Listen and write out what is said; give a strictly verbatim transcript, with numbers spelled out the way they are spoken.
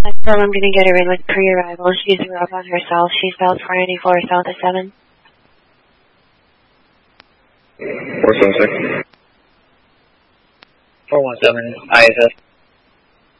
So I'm going to get her in with pre-arrival. She's up on herself. She's about four ninety-four south of seven. four seven six. four one seven, I S S.